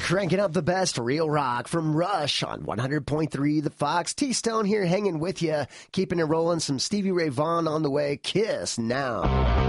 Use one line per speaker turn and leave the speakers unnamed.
Cranking up the best real rock from Rush on 100.3 The Fox. T-Stone here hanging with you, keeping it rolling. Some Stevie Ray Vaughan on the way. Kiss now.